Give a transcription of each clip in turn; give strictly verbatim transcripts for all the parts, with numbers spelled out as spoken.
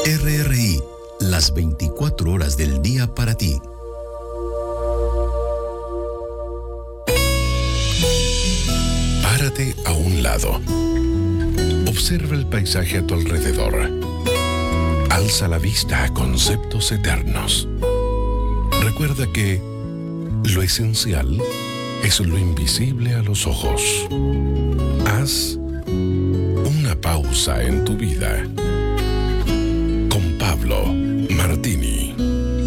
R R I, las veinticuatro horas del día para ti. Párate a un lado. Observa el paisaje a tu alrededor. Alza la vista a conceptos eternos. Recuerda que lo esencial es lo invisible a los ojos. Haz una pausa en tu vida. Con Pablo Martini.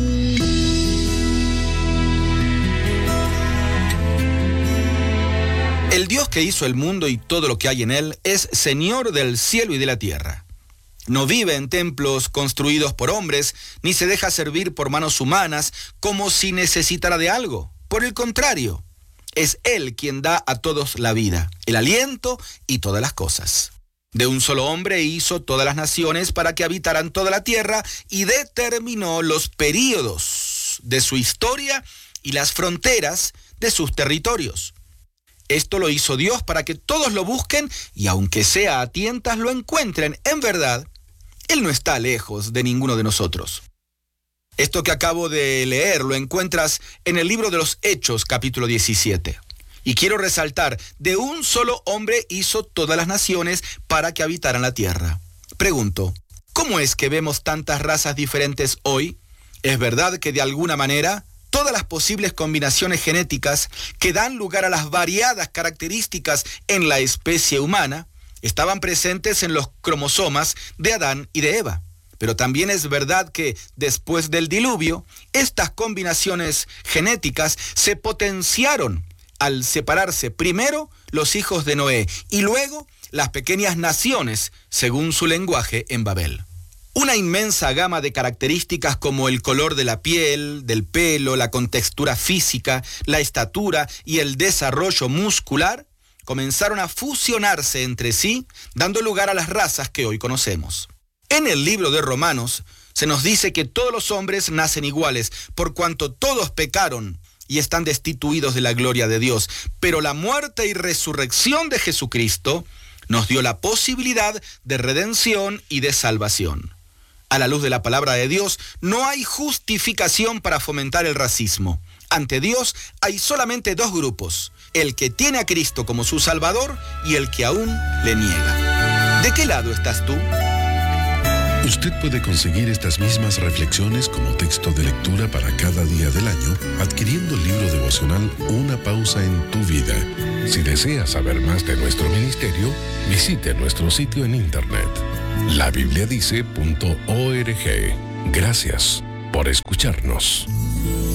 El Dios que hizo el mundo y todo lo que hay en él es Señor del cielo y de la tierra. No vive en templos construidos por hombres, ni se deja servir por manos humanas como si necesitara de algo. Por el contrario, es Él quien da a todos la vida, el aliento y todas las cosas. De un solo hombre hizo todas las naciones para que habitaran toda la tierra y determinó los períodos de su historia y las fronteras de sus territorios. Esto lo hizo Dios para que todos lo busquen y aunque sea a tientas lo encuentren. En verdad, Él no está lejos de ninguno de nosotros. Esto que acabo de leer lo encuentras en el libro de los Hechos, capítulo diecisiete. Y quiero resaltar, de un solo hombre hizo todas las naciones para que habitaran la tierra. Pregunto, ¿cómo es que vemos tantas razas diferentes hoy? ¿Es verdad que de alguna manera todas las posibles combinaciones genéticas que dan lugar a las variadas características en la especie humana estaban presentes en los cromosomas de Adán y de Eva? Pero también es verdad que después del diluvio, estas combinaciones genéticas se potenciaron al separarse primero los hijos de Noé y luego las pequeñas naciones según su lenguaje en Babel. Una inmensa gama de características como el color de la piel, del pelo, la contextura física, la estatura y el desarrollo muscular comenzaron a fusionarse entre sí, dando lugar a las razas que hoy conocemos. En el libro de Romanos se nos dice que todos los hombres nacen iguales, por cuanto todos pecaron y están destituidos de la gloria de Dios. Pero la muerte y resurrección de Jesucristo nos dio la posibilidad de redención y de salvación. A la luz de la palabra de Dios, no hay justificación para fomentar el racismo. Ante Dios hay solamente dos grupos: el que tiene a Cristo como su Salvador y el que aún le niega. ¿De qué lado estás tú? Usted puede conseguir estas mismas reflexiones como texto de lectura para cada día del año adquiriendo el libro devocional Una pausa en tu vida. Si desea saber más de nuestro ministerio, visite nuestro sitio en internet la biblia dice punto org. Gracias por escucharnos.